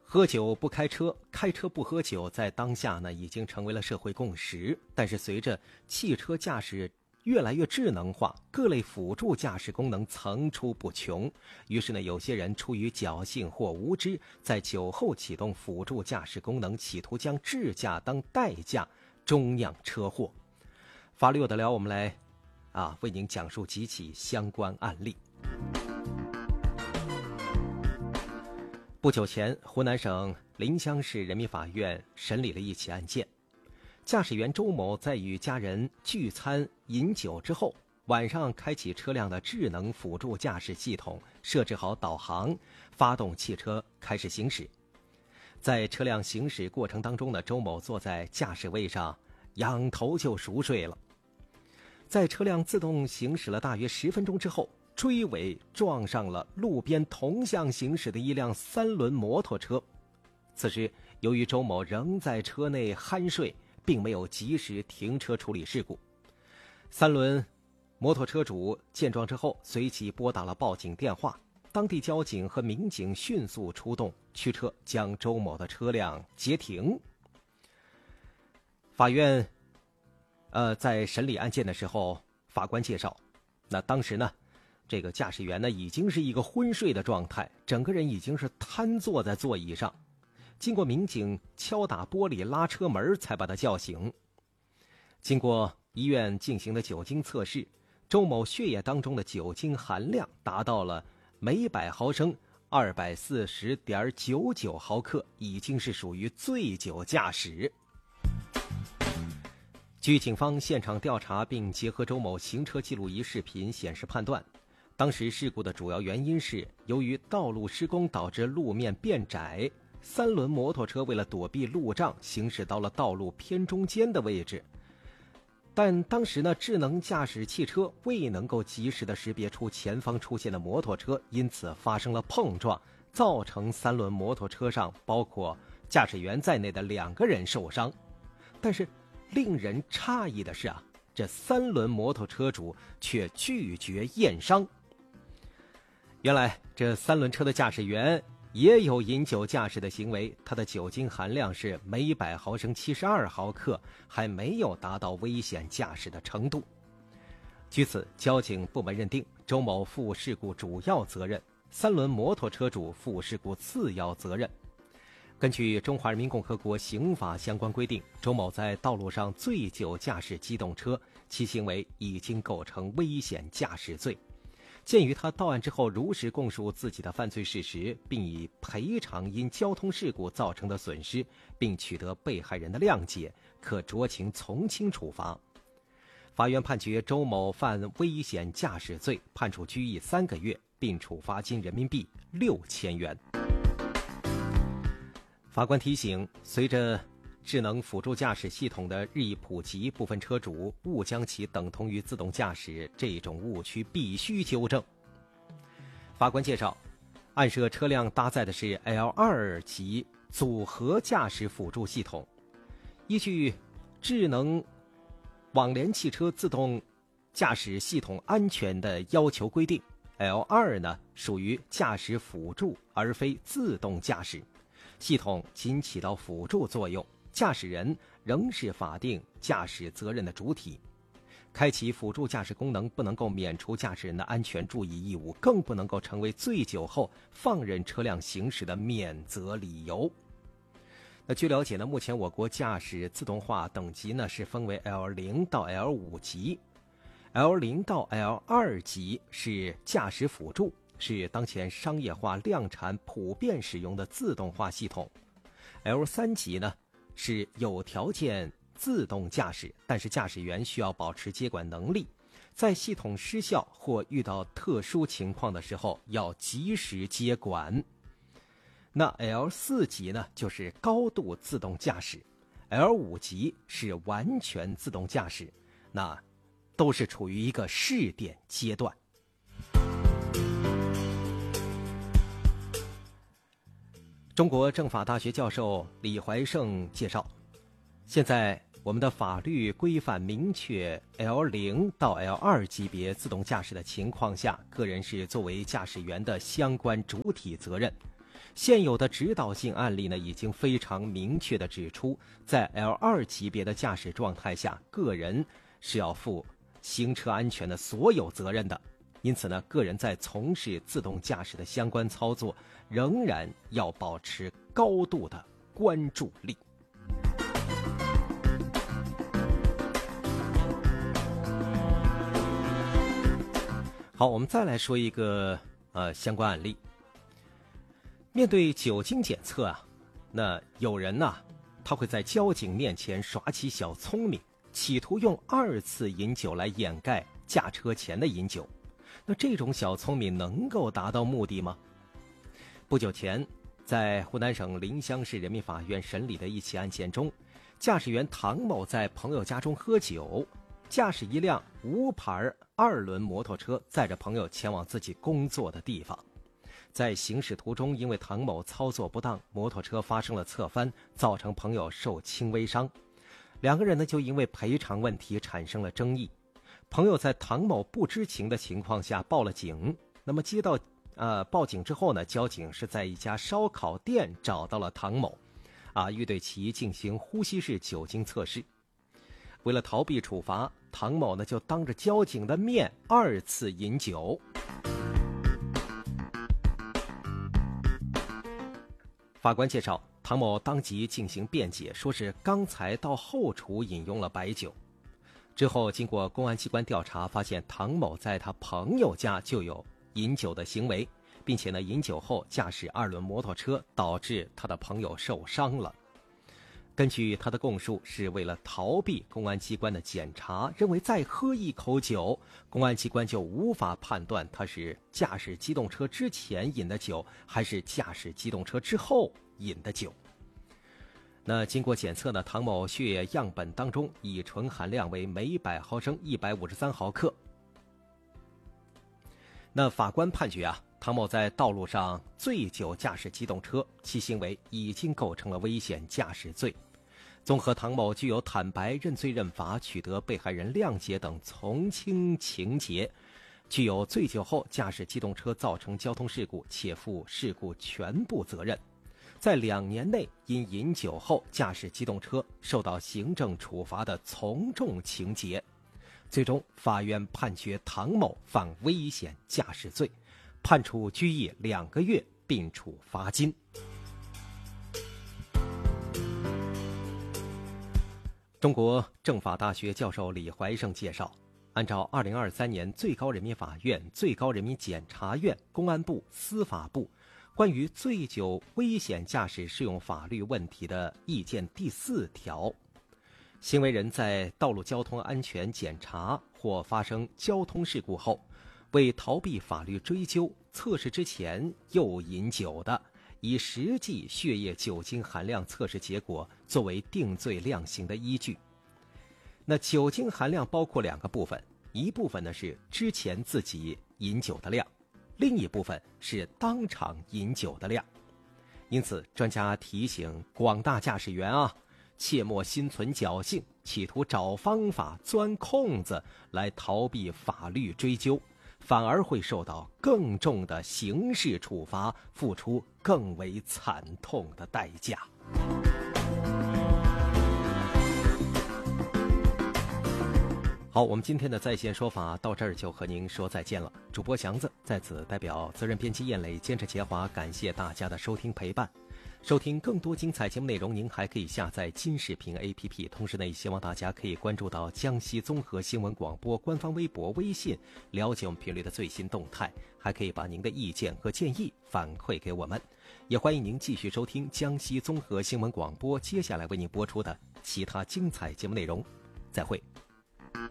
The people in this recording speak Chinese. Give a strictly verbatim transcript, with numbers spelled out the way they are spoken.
喝酒不开车，开车不喝酒，在当下呢已经成为了社会共识。但是随着汽车驾驶越来越智能化，各类辅助驾驶功能层出不穷，于是呢有些人出于侥幸或无知，在酒后启动辅助驾驶功能，企图将智驾当代驾，终酿车祸。法律有的聊，我们来啊为您讲述几起相关案例。不久前，湖南省临湘市人民法院审理了一起案件。驾驶员周某在与家人聚餐饮酒之后，晚上开启车辆的智能辅助驾驶系统，设置好导航，发动汽车开始行驶。在车辆行驶过程当中呢，周某坐在驾驶位上，仰头就熟睡了。在车辆自动行驶了大约十分钟之后，追尾撞上了路边同向行驶的一辆三轮摩托车。此时由于周某仍在车内酣睡，并没有及时停车处理事故。三轮摩托车主见状之后，随即拨打了报警电话，当地交警和民警迅速出动驱车将周某的车辆截停。法院呃在审理案件的时候，法官介绍，那当时呢这个驾驶员呢已经是一个昏睡的状态，整个人已经是瘫坐在座椅上，经过民警敲打玻璃拉车门才把他叫醒。经过医院进行的酒精测试，周某血液当中的酒精含量达到了每百毫升二百四十点九九毫克，已经是属于醉酒驾驶。据警方现场调查并结合周某行车记录仪视频显示判断，当时事故的主要原因是由于道路施工导致路面变窄，三轮摩托车为了躲避路障，行驶到了道路偏中间的位置。但当时呢，智能驾驶汽车未能够及时的识别出前方出现的摩托车，因此发生了碰撞，造成三轮摩托车上包括驾驶员在内的两个人受伤。但是令人诧异的是啊，这三轮摩托车主却拒绝验伤。原来这三轮车的驾驶员也有饮酒驾驶的行为，他的酒精含量是每百毫升七十二毫克，还没有达到危险驾驶的程度。据此，交警部门认定周某负事故主要责任，三轮摩托车主负事故次要责任。根据《中华人民共和国刑法》相关规定，周某在道路上醉酒驾驶机动车，其行为已经构成危险驾驶罪。鉴于他到案之后如实供述自己的犯罪事实，并以赔偿因交通事故造成的损失，并取得被害人的谅解，可酌情从轻处罚。法院判决周某犯危险驾驶罪，判处拘役三个月，并处罚金人民币六千元。法官提醒，随着智能辅助驾驶系统的日益普及，部分车主误将其等同于自动驾驶，这种误区必须纠正。法官介绍，案涉车辆搭载的是 L 二 级组合驾驶辅助系统。依据智能网联汽车自动驾驶系统安全的要求规定， L 二 呢属于驾驶辅助而非自动驾驶，系统仅起到辅助作用，驾驶人仍是法定驾驶责任的主体。开启辅助驾驶功能不能够免除驾驶人的安全注意义务，更不能够成为醉酒后放任车辆行驶的免责理由。那据了解呢，目前我国驾驶自动化等级呢是分为 L 零 到 L 五 级， L 零 到 L 二 级是驾驶辅助，是当前商业化量产普遍使用的自动化系统。 L 三 级呢是有条件自动驾驶，但是驾驶员需要保持接管能力，在系统失效或遇到特殊情况的时候要及时接管。那 L 四 级呢就是高度自动驾驶， L 五 级是完全自动驾驶，那都是处于一个试点阶段。中国政法大学教授李怀胜介绍，现在我们的法律规范明确 L 零 到 L 二 级别自动驾驶的情况下，个人是作为驾驶员的相关主体责任。 现有的指导性案例呢，已经非常明确地指出，在 L 二 级别的驾驶状态下，个人是要负行车安全的所有责任的。因此呢，个人在从事自动驾驶的相关操作，仍然要保持高度的关注力。好，我们再来说一个呃相关案例。面对酒精检测啊，那有人呐、啊，他会在交警面前耍起小聪明，企图用二次饮酒来掩盖驾车前的饮酒。那这种小聪明能够达到目的吗？不久前，在湖南省临湘市人民法院审理的一起案件中，驾驶员唐某在朋友家中喝酒，驾驶一辆无牌二轮摩托车，载着朋友前往自己工作的地方。在行驶途中，因为唐某操作不当，摩托车发生了侧翻，造成朋友受轻微伤。两个人呢，就因为赔偿问题产生了争议。朋友在唐某不知情的情况下报了警。那么接到呃报警之后呢，交警是在一家烧烤店找到了唐某，啊，欲对其进行呼吸式酒精测试。为了逃避处罚，唐某呢就当着交警的面二次饮酒。法官介绍，唐某当即进行辩解，说是刚才到后厨饮用了白酒。之后经过公安机关调查，发现唐某在他朋友家就有饮酒的行为，并且呢饮酒后驾驶二轮摩托车，导致他的朋友受伤了。根据他的供述，是为了逃避公安机关的检查，认为再喝一口酒，公安机关就无法判断他是驾驶机动车之前饮的酒，还是驾驶机动车之后饮的酒。那经过检测呢，唐某血液样本当中乙醇含量为每百毫升一百五十三毫克。那法官判决啊，唐某在道路上醉酒驾驶机动车，其行为已经构成了危险驾驶罪。综合唐某具有坦白、认罪认罚、取得被害人谅解等从轻情节，具有醉酒后驾驶机动车造成交通事故且负事故全部责任，在两年内因饮酒后驾驶机动车受到行政处罚的从重情节。最终，法院判决唐某犯危险驾驶罪，判处拘役两个月，并处罚金。中国政法大学教授李怀胜介绍，按照二零二三年最高人民法院、最高人民检察院、公安部、司法部关于醉酒危险驾驶适用法律问题的意见第四条，行为人在道路交通安全检查或发生交通事故后，为逃避法律追究，测试之前又饮酒的，以实际血液酒精含量测试结果作为定罪量刑的依据。那酒精含量包括两个部分，一部分呢是之前自己饮酒的量，另一部分是当场饮酒的量。因此，专家提醒广大驾驶员啊，切莫心存侥幸，企图找方法钻空子来逃避法律追究，反而会受到更重的刑事处罚，付出更为惨痛的代价。好，我们今天的在线说法到这儿就和您说再见了。主播祥子在此代表责任编辑燕磊、监制杰华，感谢大家的收听陪伴。收听更多精彩节目内容，您还可以下载金视频 A P P。同时呢，也希望大家可以关注到江西综合新闻广播官方微博、微信，了解我们频率的最新动态。还可以把您的意见和建议反馈给我们。也欢迎您继续收听江西综合新闻广播接下来为您播出的其他精彩节目内容。再会。